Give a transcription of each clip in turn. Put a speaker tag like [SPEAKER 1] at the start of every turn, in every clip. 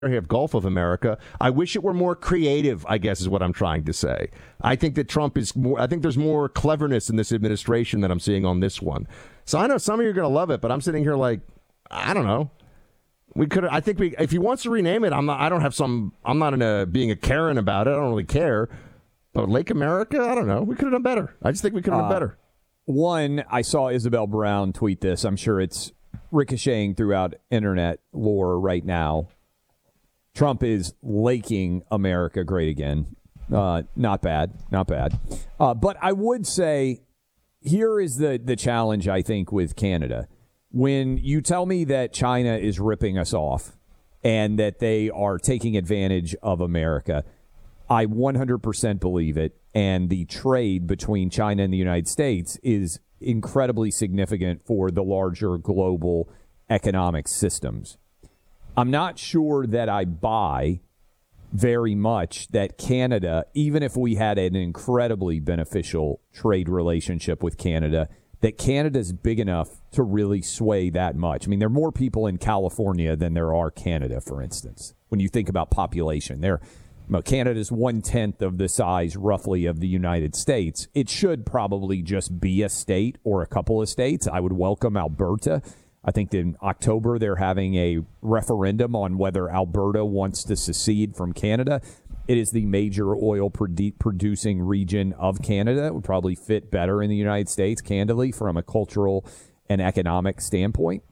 [SPEAKER 1] have Gulf of America. I wish it were more creative, I guess is what I'm trying to say. I think that Trump is more, I think there's more cleverness in this administration than I'm seeing on this one. So I know some of you are going to love it, but I'm sitting here like, I don't know. If he wants to rename it, I'm not being a Karen about it. I don't really care. But Lake America, I don't know. We could have done better. I just think we could have done better.
[SPEAKER 2] One, I saw Isabel Brown tweet this. I'm sure it's ricocheting throughout internet lore right now. Trump is laking America great again. Not bad. But I would say here is the challenge, I think, with Canada. When you tell me that China is ripping us off and that they are taking advantage of America, I 100% believe it. And the trade between China and the United States is incredibly significant for the larger global economic systems. I'm not sure that I buy very much that Canada, even if we had an incredibly beneficial trade relationship with Canada, that Canada's big enough to really sway that much. I mean, there are more people in California than there are Canada, for instance, when you think about population. Canada's 1/10 of the size, roughly, of the United States. It should probably just be a state or a couple of states. I would welcome Alberta. I think in October they're having a referendum on whether Alberta wants to secede from Canada. It is the major oil producing region of Canada. It would probably fit better in the United States, candidly, from a cultural and economic standpoint.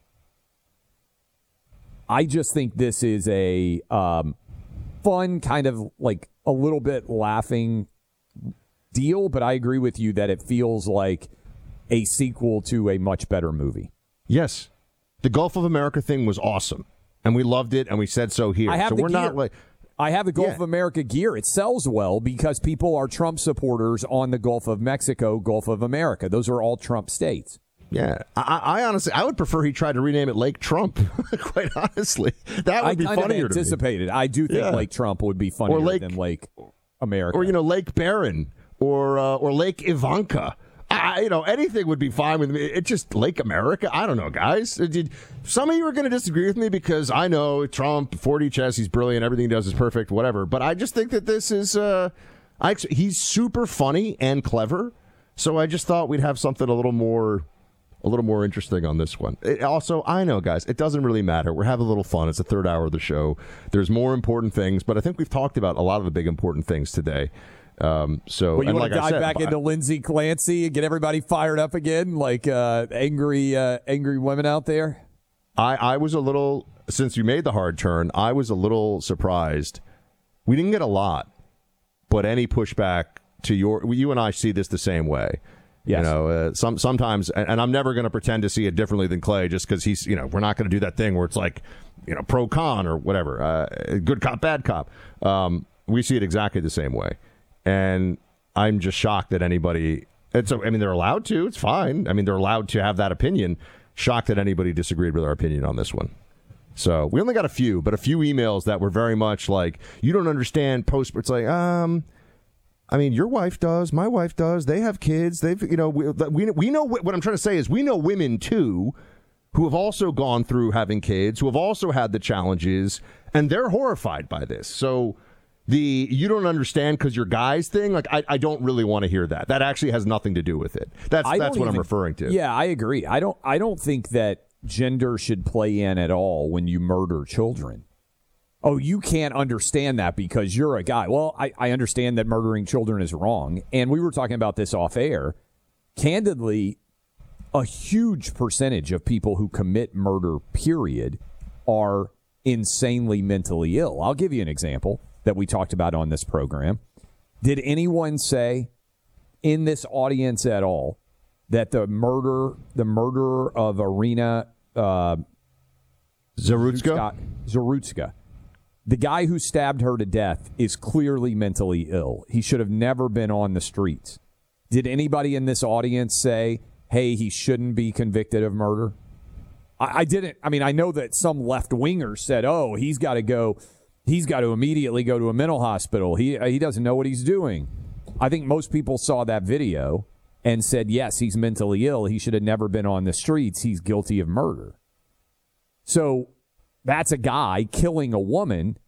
[SPEAKER 2] I just think this is a fun, kind of like a little bit laughing deal, but I agree with you that it feels like a sequel to a much better movie.
[SPEAKER 1] Yes. The Gulf of America thing was awesome, and we loved it, and we said so here.
[SPEAKER 2] I have the
[SPEAKER 1] gear.
[SPEAKER 2] I have the Gulf of America gear. It sells well because people are Trump supporters on the Gulf of Mexico, Gulf of America. Those are all Trump states.
[SPEAKER 1] Yeah. I honestly, I would prefer he tried to rename it Lake Trump, quite honestly. That would be funnier to me.
[SPEAKER 2] Anticipated. I do think Lake Trump would be funnier than Lake America.
[SPEAKER 1] Or, Lake Barron or Lake Ivanka. Anything would be fine with me. It's just Lake America. I don't know, guys. Some of you are going to disagree with me because I know Trump, 4D chess, he's brilliant. Everything he does is perfect, whatever. But I just think that this is, he's super funny and clever. So I just thought we'd have something a little more interesting on this one. Also, I know, guys, it doesn't really matter. We're having a little fun. It's the third hour of the show. There's more important things, but I think we've talked about a lot of the big important things today.
[SPEAKER 2] You want to dive back into Lindsay Clancy and get everybody fired up again, like angry women out there?
[SPEAKER 1] I was a little, since you made the hard turn, I was a little surprised. We didn't get a lot, but any pushback to you and I see this the same way.
[SPEAKER 2] Yes.
[SPEAKER 1] Sometimes, and I'm never going to pretend to see it differently than Clay just because he's, we're not going to do that thing where it's like, pro con or whatever, good cop, bad cop. We see it exactly the same way. And I'm just shocked that anybody, they're allowed to, it's fine. They're allowed to have that opinion. Shocked that anybody disagreed with our opinion on this one. So we only got a few emails that were very much like, you don't understand post. It's like, your wife does, my wife does, they have kids. They've, we know what I'm trying to say is we know women too, who have also gone through having kids, who have also had the challenges, and they're horrified by this. So you don't understand because you're guys thing, like I don't really want to hear that. That actually has nothing to do with it. That's what I'm referring to.
[SPEAKER 2] Yeah, I agree. I don't think that gender should play in at all when you murder children. Oh, you can't understand that because you're a guy. Well, I understand that murdering children is wrong. And we were talking about this off air. Candidly, a huge percentage of people who commit murder, period, are insanely mentally ill. I'll give you an example that we talked about on this program. Did anyone say in this audience at all that the murderer of Irina Zarutska, the guy who stabbed her to death, is clearly mentally ill? He should have never been on the streets. Did anybody in this audience say, hey, he shouldn't be convicted of murder? I didn't. I know that some left-wingers said, oh, he's got to immediately go to a mental hospital. He doesn't know what he's doing. I think most people saw that video and said, yes, he's mentally ill. He should have never been on the streets. He's guilty of murder. So that's a guy killing a woman